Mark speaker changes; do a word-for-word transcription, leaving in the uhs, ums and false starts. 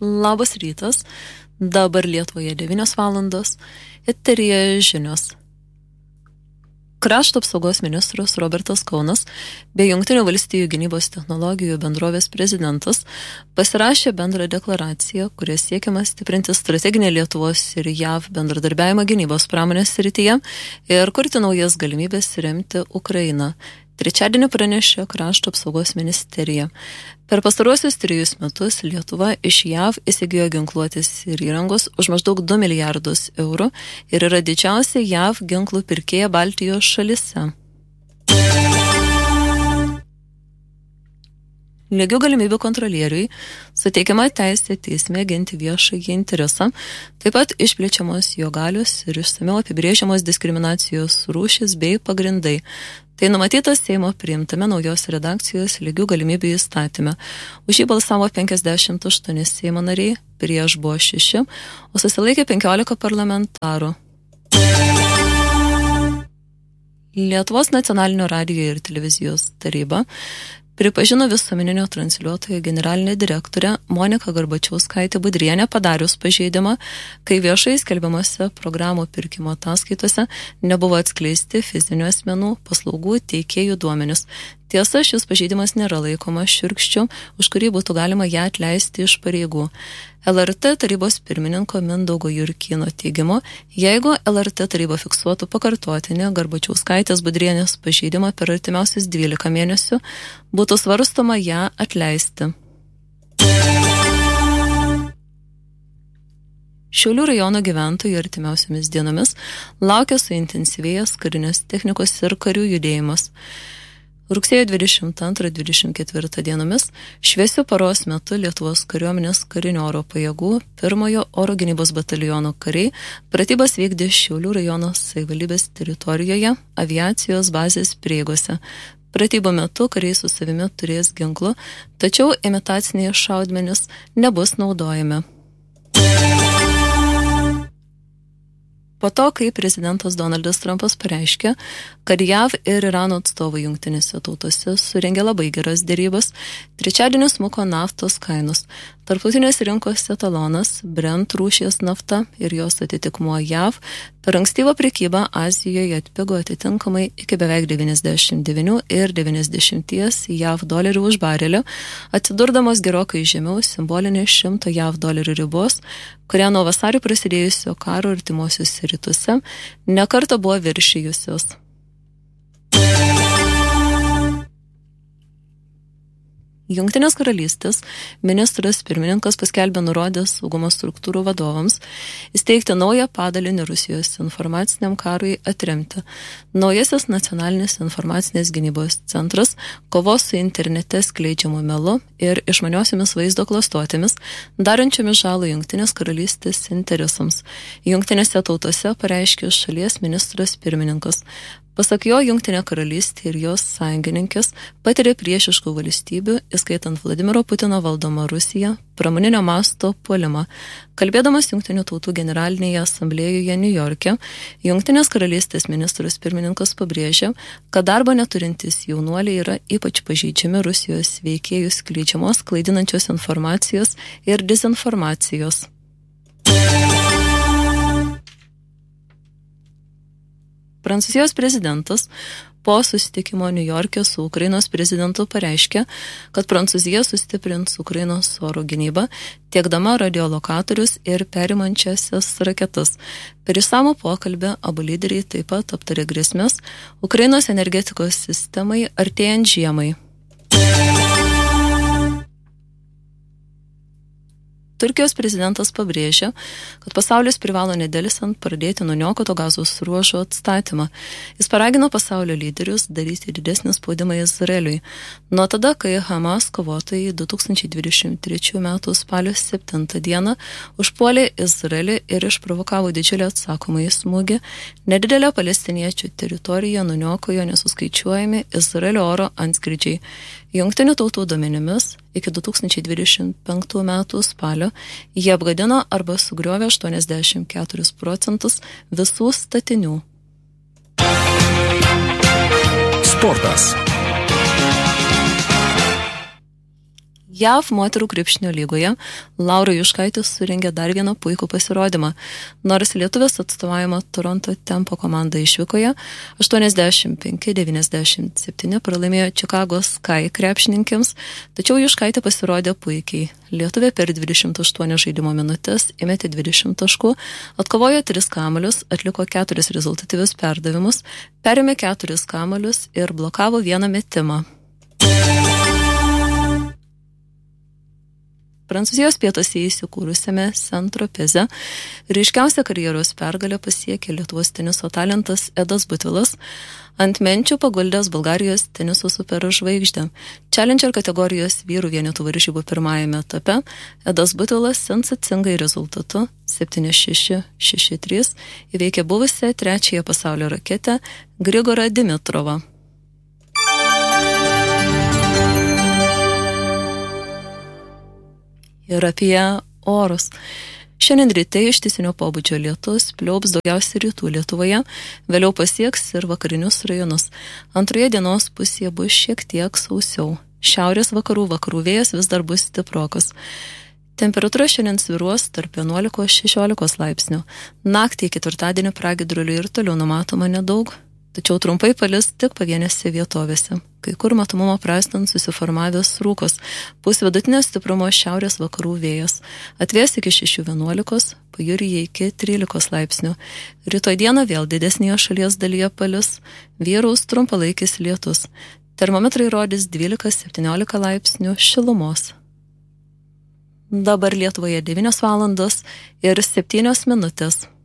Speaker 1: Labas rytas, dabar Lietuvoje devynios valandos, eteryje žinios. Krašto apsaugos ministras Robertas Kaunas bei Jungtinių valstijų gynybos technologijų bendrovės prezidentas pasirašė bendrą deklaraciją, kuria siekiama stiprinti strateginę Lietuvos ir J A V bendradarbiavimą gynybos pramonės srityje ir kurti naujas galimybės remti Ukrainą. Trečiadienį pranešė Krašto apsaugos ministerija. Per pastaruosius trijus metus Lietuva iš J A V įsigijo ginkluotės ir įrangos už maždaug du milijardus eurų ir yra didžiausia J A V ginklų pirkėja Baltijos šalyse. Lygių galimybių kontrolieriui suteikiama teisė teisme ginti viešąjį interesą, taip pat išplečiamos jo galios ir išsamiau apibrėžiamos diskriminacijos rūšis bei pagrindai. Tai numatytas Seimo priimtame naujos redakcijos lygių galimybių įstatyme. Už jį balsavo penkiasdešimt aštuoni Seimo nariai, prieš buvo šeši, o susilaikė penkiolika parlamentarų. Lietuvos nacionalinio radijo ir televizijos taryba pripažino visuomeninio transliuotojo generalinė direktorė Monika Garbačiauskaitė Budrienė padarius pažeidimą, kai viešai skelbiamose programų pirkimo ataskaitose nebuvo atskleisti fizinių asmenų paslaugų teikėjų duomenis. Tiesa, šis pažeidimas nėra laikomas šiurkščiu, už kurį būtų galima ją atleisti iš pareigų. L R T tarybos pirmininko Mindaugo Jurkyno teigimu, jeigu L R T taryba fiksuotų pakartotinį Garbačiauskaitės Budrienės pažeidimą per artimiausius dvylika mėnesių, būtų svarstoma ją atleisti. Šiaulių rajono gyventojų artimiausiamis dienomis laukia suintensyvėjęs karinės technikos ir karių judėjimas. Rugsėjo dvidešimt antrą dvidešimt ketvirtą dienomis šviesių paros metu Lietuvos kariuomenės karinių oro pajėgų pirmojo oro gynybos bataliono kariai pratybas vykdė Šiaulių rajono savivaldybės teritorijoje aviacijos bazės prieigose. Pratybų metu kariai su savimi turės ginklų, tačiau imitaciniai šaudmenys nebus naudojami. Po to, kai prezidentas Donaldas Trumpas pareiškė, kad J A V ir Irano atstovai jungtinėse tautose surengė labai geras dėrybas, trečiadienį smuko naftos kainos. Tarptautinės rinkos etalonas Brent rūšies nafta ir jos atitikmuo J A V per ankstyvą prekybą Azijoje atpigo atitinkamai iki beveik devyniasdešimt devynių ir devyniasdešimt J A V dolerių už barelį, atsidurdamos gerokai žemiau simbolinės šimto J A V dolerių ribos, kurią nuo vasario prasidėjusio karo artimuosiuose rytuose nekartą buvo viršijusios. Jungtinės karalystės ministras pirmininkas paskelbė nurodęs saugumo struktūrų vadovams įsteigti naują padalinį Rusijos informaciniam karui atremti. Naujasis nacionalinis informacinės gynybos centras kovos su internete skleidžiamu melu ir išmaniosiomis vaizdo klastotėmis, darančiomis žalą Jungtinės karalystės interesams. Jungtinėse tautose pareiškė šalies ministras pirmininkas. Pasak jo, Jungtinė karalystė ir jos sąjungininkės patiria priešiškų valstybių, įskaitant Vladimiro Putino valdomą Rusiją, pramoninio masto puolimą. Kalbėdamas Jungtinių tautų generalinėje asamblėjoje Niujorke, Jungtinės karalystės ministras pirmininkas pabrėžė, kad darbo neturintys jaunuoliai yra ypač pažeidžiami Rusijos veikėjų skleidžiamos klaidinančios informacijos ir dezinformacijos. Prancūzijos prezidentas po susitikimo Niujorke su Ukrainos prezidentu pareiškė, kad Prancūzija sustiprins Ukrainos oro gynybą, tiekdama radiolokatorius ir perimančiasias raketas. Per išsamų pokalbį abu lyderiai taip pat aptarė grėsmes Ukrainos energetikos sistemai artėjant žiemai. Turkijos prezidentas pabrėžė, kad pasaulis privalo nedelsiant pradėti nuniokoto Gazos ruožo atstatymą. Jis paragino pasaulio lyderius daryti didesnį spaudimą Izraeliui. Nuo tada, kai Hamas kovotojai du tūkstančiai dvidešimt trečiųjų metų spalio septintą dieną užpuolė Izraelį ir išprovokavo didžiulį atsakomąjį smūgį, nedidelę palestiniečių teritoriją nuniokojo nesuskaičiuojami Izraelio oro antskridžiai. Jungtinių tautų duomenimis iki du tūkstančiai dvidešimt penktų metų spalio jie apgadino arba sugriovė aštuoniasdešimt keturis procentus visų statinių.
Speaker 2: Sportas.
Speaker 1: J A V moterų krepšinio lygoje Laura Juškaitė surengė dar vieną puikų pasirodymą. Nors lietuvės atstovaujama Toronto Tempo komanda išvykoje aštuoniasdešimt penki devyniasdešimt septyni pralaimėjo Čikagos Sky krepšininkėms, tačiau Juškaitė pasirodė puikiai. Lietuvė per dvidešimt aštuonias žaidimo minutės įmetė dvidešimt taškų, atkovojo tris kamuolius, atliko keturis rezultatyvius perdavimus, perėmė keturis kamuolius ir blokavo vieną metimą. Prancūzijos pietuose įsikūrusiame Saint-Tropeze ryškiausia karjeros pergalę pasiekė Lietuvos teniso talentas Edas Butvilas, ant menčių paguldęs Bulgarijos teniso superžvaigždę. Challenger kategorijos vyrų vienetų varžybų pirmajame etape Edas Butvilas sensacingai rezultatu septyni šeši šeši trys įveikė buvusią trečiąją pasaulio raketę Grigorą Dimitrovą. Ir apie orus. Šiandien ryte ištisinio pobūdžio lietus pliaups daugiausiai rytų Lietuvoje, vėliau pasieks ir vakarinius rajonus. Antroje dienos pusėje bus šiek tiek sausiau. Šiaurės vakarų vakarų vėjas vis dar bus stiprokas. Temperatūra šiandien svyruos tarp vienuolikos šešiolikos laipsnių. Naktį ketvirtadienį pragiedrulių ir toliau numatoma nedaug, tačiau trumpai palis tik pavienėse vietovėse. Kai kur matomumo prastant susiformavęs rūkas, pūs vidutinio stiprumo šiaurės vakarų vėjas. Atvės iki šešių vienuolikos, pajūryje iki trylikos laipsnių. Rytoj dieną vėl didesnėje šalies dalyje palis, vyraus trumpalaikis lietus. Termometrai rodys dvylika septyniolika laipsnių šilumos. Dabar Lietuvoje devynios valandos ir septynios minutės.